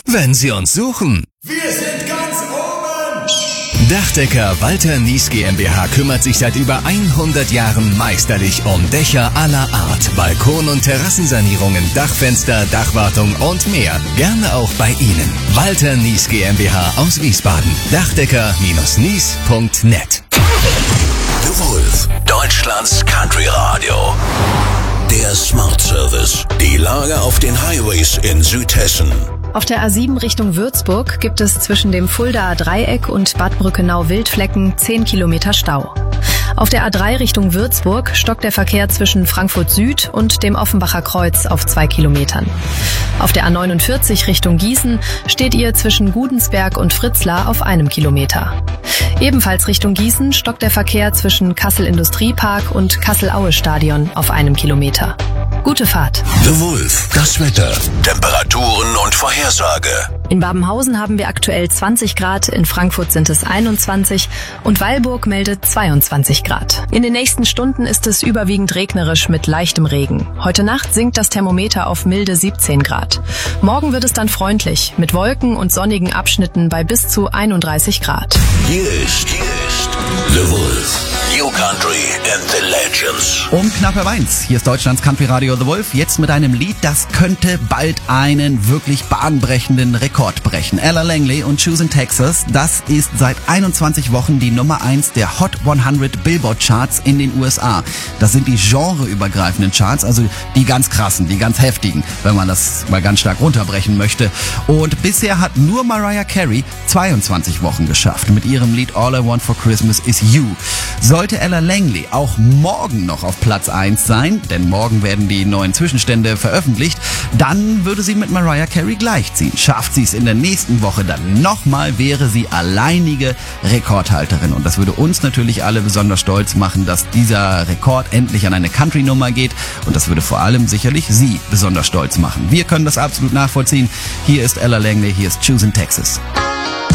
wenn Sie uns suchen. Wir sind ganz oben! Dachdecker Walter Nies GmbH kümmert sich seit über 100 Jahren meisterlich um Dächer aller Art, Balkon- und Terrassensanierungen, Dachfenster, Dachwartung und mehr. Gerne auch bei Ihnen. Walter Nies GmbH aus Wiesbaden. Dachdecker-nies.net. The Wolf, Deutschlands Country Radio. Der Smart Service. Die Lage auf den Highways in Südhessen. Auf der A7 Richtung Würzburg gibt es zwischen dem Fuldaer Dreieck und Bad Brückenau-Wildflecken 10 Kilometer Stau. Auf der A3 Richtung Würzburg stockt der Verkehr zwischen Frankfurt Süd und dem Offenbacher Kreuz auf 2 Kilometern. Auf der A49 Richtung Gießen steht ihr zwischen Gudensberg und Fritzlar auf 1 Kilometer. Ebenfalls Richtung Gießen stockt der Verkehr zwischen Kassel Industriepark und Kassel-Aue Stadion auf 1 Kilometer. Gute Fahrt. The Wolf, das Wetter, Temperaturen und Vorhersage. In Babenhausen haben wir aktuell 20 Grad, in Frankfurt sind es 21 und Weilburg meldet 22 Grad. In den nächsten Stunden ist es überwiegend regnerisch mit leichtem Regen. Heute Nacht sinkt das Thermometer auf milde 17 Grad. Morgen wird es dann freundlich, mit Wolken und sonnigen Abschnitten bei bis zu 31 Grad. Hier ist The Wolf. New Country and the Legends. Um knapp vor 1. Hier ist Deutschlands Country Radio The Wolf. Jetzt mit einem Lied, das könnte bald einen wirklich bahnbrechenden Rekord brechen. Ella Langley und Choose in Texas. Das ist seit 21 Wochen die Nummer 1 der Hot 100 Billboard Charts in den USA. Das sind die genreübergreifenden Charts, also die ganz krassen, die ganz heftigen, wenn man das mal ganz stark runterbrechen möchte. Und bisher hat nur Mariah Carey 22 Wochen geschafft mit ihrem Lied All I Want for Christmas is You. Sollte Ella Langley auch morgen noch auf Platz 1 sein, denn morgen werden die neuen Zwischenstände veröffentlicht, dann würde sie mit Mariah Carey gleichziehen. Schafft sie es in der nächsten Woche dann nochmal, wäre sie alleinige Rekordhalterin. Und das würde uns natürlich alle besonders stolz machen, dass dieser Rekord endlich an eine Country-Nummer geht. Und das würde vor allem sicherlich sie besonders stolz machen. Wir können das absolut nachvollziehen. Hier ist Ella Langley, hier ist Choose in Texas.